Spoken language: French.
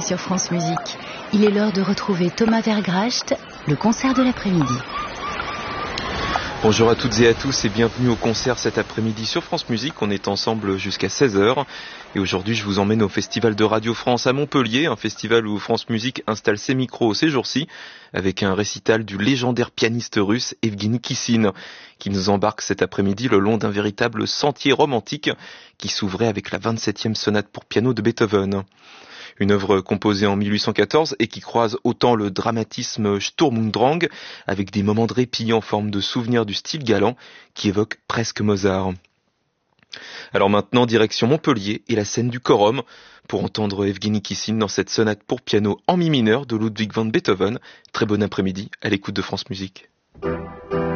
sur France Musique. Il est l'heure de retrouver Thomas Vergracht, le concert de l'après-midi. Bonjour à toutes et à tous et bienvenue au concert cet après-midi sur France Musique. On est ensemble jusqu'à 16h et aujourd'hui je vous emmène au Festival de Radio France à Montpellier, un festival où France Musique installe ses micros ces jours-ci avec un récital du légendaire pianiste russe Evgueni Kissin qui nous embarque cet après-midi le long d'un véritable sentier romantique qui s'ouvrait avec la 27e sonate pour piano de Beethoven. Une œuvre composée en 1814 et qui croise autant le dramatisme Sturm und Drang avec des moments de répit en forme de souvenirs du style galant qui évoquent presque Mozart. Alors maintenant, direction Montpellier et la scène du Quorum pour entendre Evgueni Kissin dans cette sonate pour piano en mi mineur de Ludwig van Beethoven. Très bon après-midi à l'écoute de France Musique.